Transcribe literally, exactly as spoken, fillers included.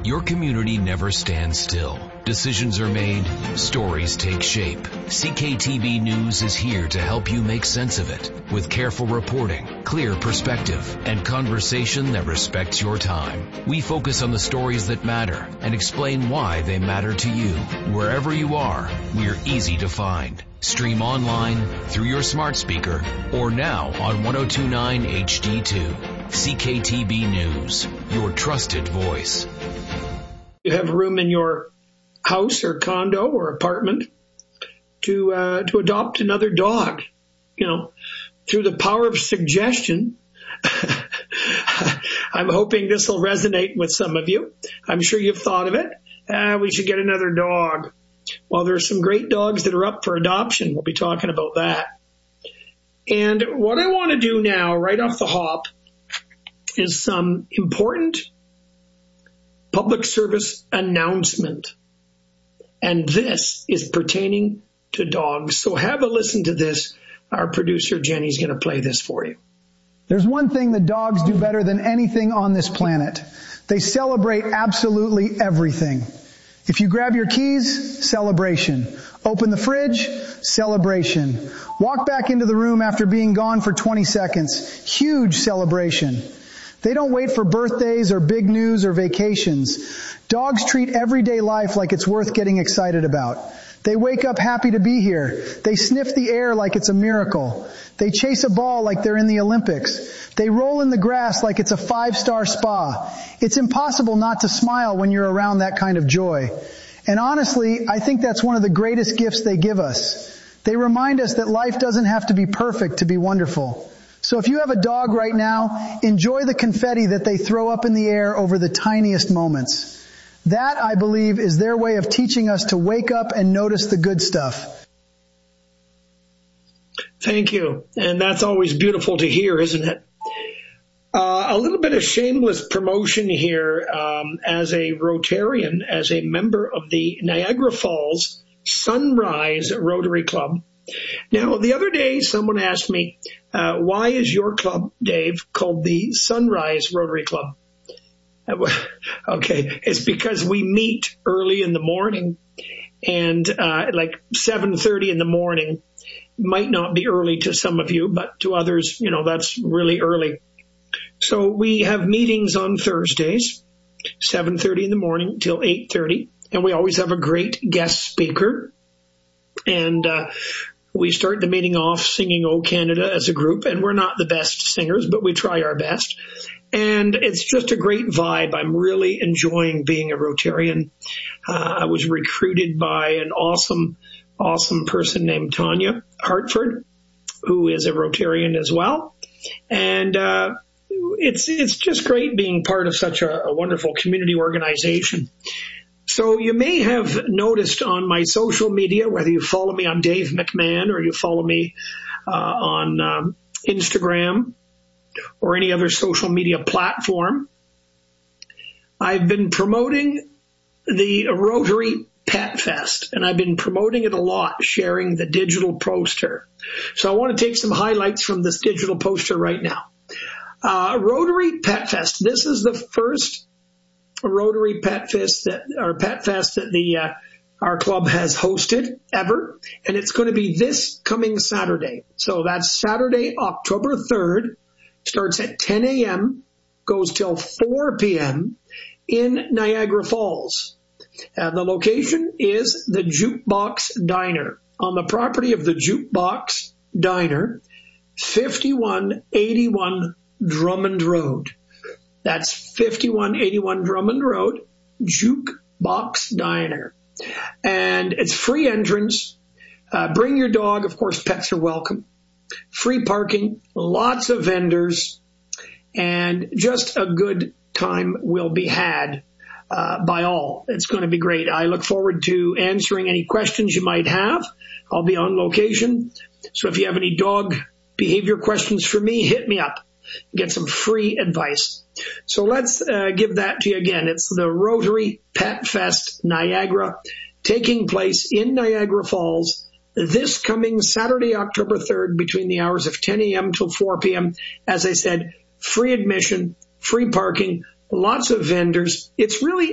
Your community never stands still. Decisions are made, stories take shape. C K T B News is here to help you make sense of it with careful reporting, clear perspective, and conversation that respects your time. We focus on the stories that matter and explain why they matter to you. Wherever you are, we're easy to find. Stream online, through your smart speaker, or now on one oh two point nine H D two. C K T B News, your trusted voice. You have room in your house or condo or apartment to uh, to adopt another dog. You know, through the power of suggestion. I'm hoping this will resonate with some of you. I'm sure you've thought of it. Uh, we should get another dog. Well, there are some great dogs that are up for adoption. We'll be talking about that. And what I want to do now, right off the hop, is some important public service announcement. And this is pertaining to dogs. So have a listen to this. Our producer, Jenny's going to play this for you. There's one thing that dogs do better than anything on this planet. They celebrate absolutely everything. If you grab your keys, celebration. Open the fridge, celebration. Walk back into the room after being gone for twenty seconds, huge celebration. They don't wait for birthdays or big news or vacations. Dogs treat everyday life like it's worth getting excited about. They wake up happy to be here. They sniff the air like it's a miracle. They chase a ball like they're in the Olympics. They roll in the grass like it's a five-star spa. It's impossible not to smile when you're around that kind of joy. And honestly, I think that's one of the greatest gifts they give us. They remind us that life doesn't have to be perfect to be wonderful. So if you have a dog right now, enjoy the confetti that they throw up in the air over the tiniest moments. That, I believe, is their way of teaching us to wake up and notice the good stuff. Thank you. And that's always beautiful to hear, isn't it? Uh, a little bit of shameless promotion here. Um, as a Rotarian, as a member of the Niagara Falls Sunrise Rotary Club. Now, the other day, someone asked me, uh, why is your club, Dave, called the Sunrise Rotary Club? Okay, it's because we meet early in the morning, and uh, like seven thirty in the morning might not be early to some of you, but to others, you know, that's really early. So we have meetings on Thursdays, seven thirty in the morning till eight thirty, and we always have a great guest speaker. And uh, we start the meeting off singing "O Canada" as a group, and we're not the best singers, but we try our best. And it's just a great vibe. I'm really enjoying being a Rotarian. Uh, I was recruited by an awesome, awesome person named Tanya Hartford, who is a Rotarian as well. And uh, it's it's just great being part of such a, a wonderful community organization. So you may have noticed on my social media, whether you follow me on Dave McMahon or you follow me uh, on um, Instagram or any other social media platform, I've been promoting the Rotary Pet Fest, and I've been promoting it a lot, sharing the digital poster. So I want to take some highlights from this digital poster right now. Uh, Rotary Pet Fest. This is the first Rotary Pet Fest that, or Pet Fest that the uh, our club has hosted ever, and it's going to be this coming Saturday. So that's Saturday, October third. Starts at ten a.m., goes till four p.m. in Niagara Falls. And the location is the Jukebox Diner on the property of the Jukebox Diner, fifty-one eighty-one Drummond Road. That's fifty-one eighty-one Drummond Road, Jukebox Diner. And it's free entrance. Uh, bring your dog. Of course, pets are welcome. Free parking, lots of vendors, and just a good time will be had uh, by all. It's going to be great. I look forward to answering any questions you might have. I'll be on location. So if you have any dog behavior questions for me, hit me up. Get some free advice. So let's uh, give that to you again. It's the Rotary Pet Fest Niagara, taking place in Niagara Falls this coming Saturday, October third, between the hours of ten a.m. till four p.m. As I said, free admission, free parking, lots of vendors. It's really